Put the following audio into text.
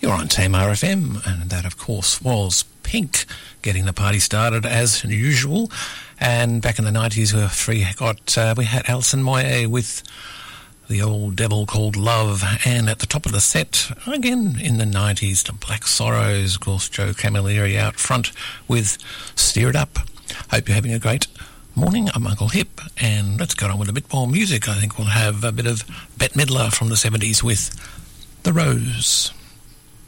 You're on Tamar FM, and that, of course, was Pink getting the party started as usual. And back in the 90s, we had Alison Moyet with The Old Devil Called Love, and at the top of the set, again in the 90s, the Black Sorrows, of course, Joe Camilleri out front with Steer It Up. Hope you're having a great morning. I'm Uncle Hip, and let's go on with a bit more music. I think we'll have a bit of Bette Midler from the 70s with The Rose.